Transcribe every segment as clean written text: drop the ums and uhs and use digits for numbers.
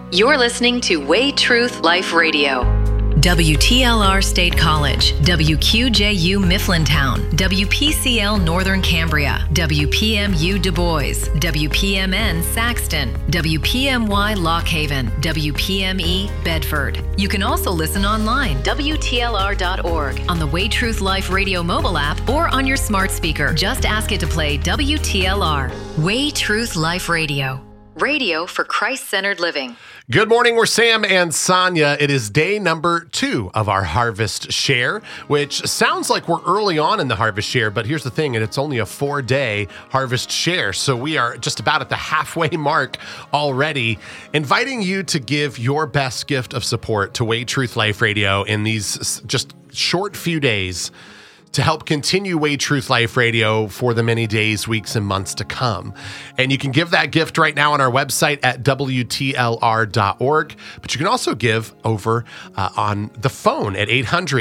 You're listening to Way Truth Life Radio. WTLR State College, WQJU Mifflintown, WPCL Northern Cambria, WPMU Du Bois, WPMN Saxton, WPMY Lock Haven, WPME Bedford. You can also listen online, WTLR.org, on the Way Truth Life Radio mobile app, or on your smart speaker. Just ask it to play WTLR. Way Truth Life Radio. Radio for Christ-centered living. Good morning, we're Sam and Sonia. It is day number 2 of our Harvest Share, which sounds like we're early on in the Harvest Share, but here's the thing, and it's only a 4-day Harvest Share, so we are just about at the halfway mark already, inviting you to give your best gift of support to Way Truth Life Radio in these just short few days to help continue Way Truth Life Radio for the many days, weeks, and months to come. And you can give that gift right now on our website at WTLR.org, but you can also give over on the phone at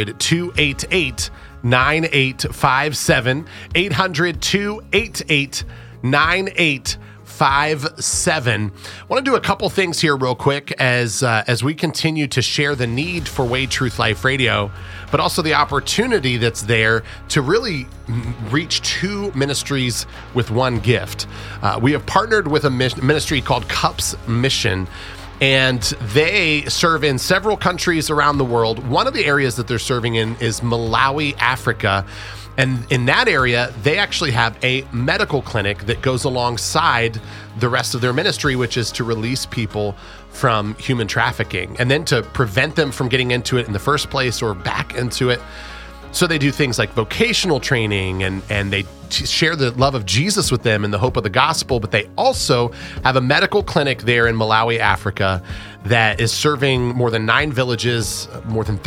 800-288-9857, 800-288-9857. I want to do a couple things here real quick as we continue to share the need for Way Truth Life Radio, but also the opportunity that's there to really reach 2 ministries with one gift. We have partnered with a ministry called Cups Mission, and they serve in several countries around the world. One of the areas that they're serving in is Malawi, Africa. And in that area, they actually have a medical clinic that goes alongside the rest of their ministry, which is to release people from human trafficking and then to prevent them from getting into it in the first place or back into it. So they do things like vocational training and they share the love of Jesus with them and the hope of the gospel, but they also have a medical clinic there in Malawi, Africa that is serving more than 9 villages, more than